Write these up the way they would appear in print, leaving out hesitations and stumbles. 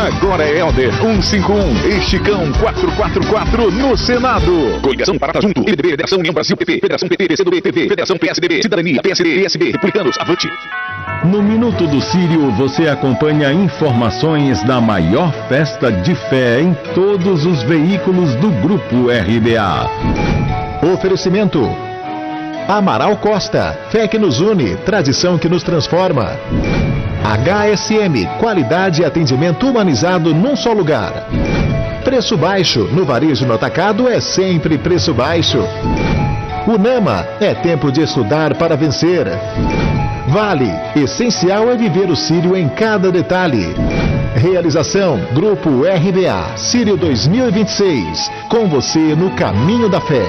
Agora é Helder 151 e Chicão 444 no Senado. Coligação Parata Junto, MDB, Federação União Brasil PP, Federação PT, PCdoB, PV, Federação PSDB, Cidadania, PSD, PSB, Republicanos, Avante. No Minuto do Sírio você acompanha informações da maior festa de fé em todos os veículos do Grupo RBA. Oferecimento Amaral Costa, fé que nos une, tradição que nos transforma. HSM, qualidade e atendimento humanizado num só lugar. Preço baixo, no varejo no atacado é sempre preço baixo. Unama, é tempo de estudar para vencer. Vale, essencial é viver o Sírio em cada detalhe. Realização, Grupo RBA, Sírio 2026, com você no caminho da fé.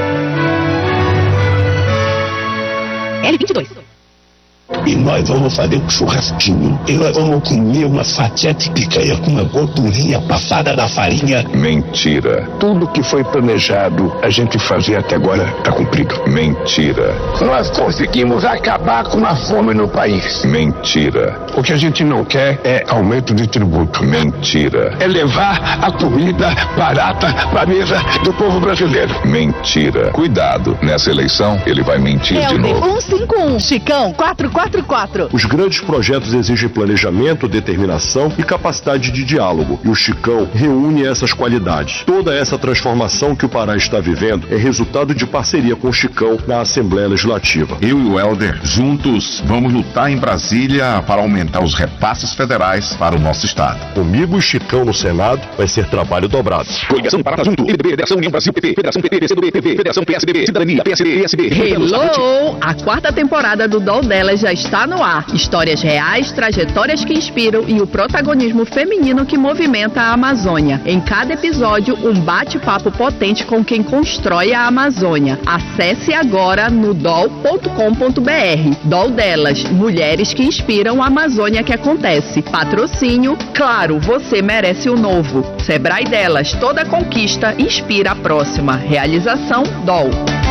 L22. E nós vamos fazer um churrasquinho. E nós vamos comer uma fatia de picanha com uma gordurinha passada na farinha. Mentira. Tudo que foi planejado a gente fazer até agora está cumprido. Mentira. Nós conseguimos acabar com a fome no país. Mentira. O que a gente não quer é aumento de tributo. Mentira. É levar a comida barata para a mesa do povo brasileiro. Mentira. Cuidado, nessa eleição ele vai mentir de novo. 151, Chicão 444. Os grandes projetos exigem planejamento, determinação e capacidade de diálogo. E o Chicão reúne essas qualidades. Toda essa transformação que o Pará está vivendo é resultado de parceria com o Chicão na Assembleia Legislativa. Eu e o Helder, juntos, vamos lutar em Brasília para aumentar os repasses federais para o nosso estado. Comigo e Chicão no Senado vai ser trabalho dobrado. Coligação Parata Junto, MDB, Federação União Brasil PP, Federação PT, PCdoB, PV, Federação PSDB, Cidadania, PSD, PSB, Hello! A quarta temporada do Doll Delas já está no ar. Histórias reais, trajetórias que inspiram e o protagonismo feminino que movimenta a Amazônia. Em cada episódio, um bate-papo potente com quem constrói a Amazônia. Acesse agora no doll.com.br. Doll Delas, mulheres que inspiram a Amazônia que acontece. Patrocínio, claro, você merece o novo. Sebrae Delas, toda conquista inspira a próxima. Realização, Doll.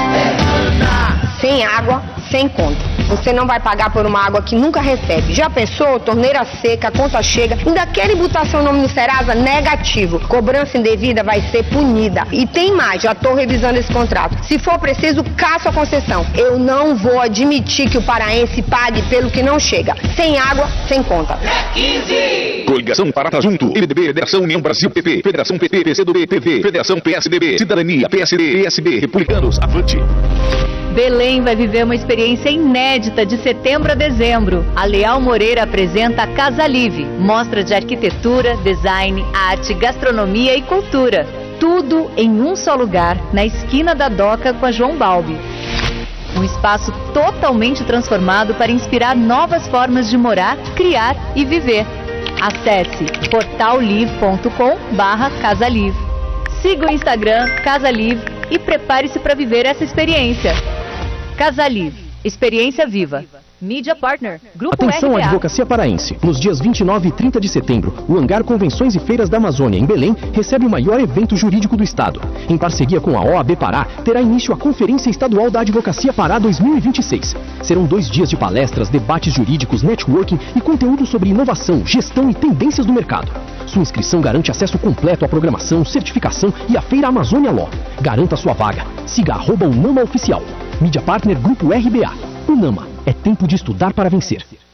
Sem água, sem conta. Você não vai pagar por uma água que nunca recebe. Já pensou? Torneira seca, a conta chega, ainda querem botar seu nome no Serasa? Negativo. Cobrança indevida vai ser punida. E tem mais, já estou revisando esse contrato. Se for preciso, caço a concessão. Eu não vou admitir que o paraense pague pelo que não chega. Sem água, sem conta. 15. Coligação Parata Junto, MDB, Federação União Brasil PP, Federação PT, PCdoB, PV, Federação PSDB, Cidadania, PSD, PSB, Republicanos, Avante. Belém vai viver uma experiência inédita de setembro a dezembro. A Leal Moreira apresenta a Casa Live, mostra de arquitetura, design, arte, gastronomia e cultura. Tudo em um só lugar, na esquina da Doca com a João Balbi. Um espaço totalmente transformado para inspirar novas formas de morar, criar e viver. Acesse portallive.com/Casalive. Siga o Instagram Casa Live e prepare-se para viver essa experiência. Casa Live, experiência viva. Mídia Partner, Grupo Atenção, RBA. Advocacia Paraense. Nos dias 29 e 30 de setembro, o Hangar Convenções e Feiras da Amazônia, em Belém, recebe o maior evento jurídico do estado. Em parceria com a OAB Pará, terá início a Conferência Estadual da Advocacia Pará 2026. Serão 2 dias de palestras, debates jurídicos, networking e conteúdo sobre inovação, gestão e tendências do mercado. Sua inscrição garante acesso completo à programação, certificação e à Feira Amazônia Law. Garanta sua vaga. Siga @Unama Oficial. Mídia Partner Grupo RBA. Unama. É tempo de estudar para vencer.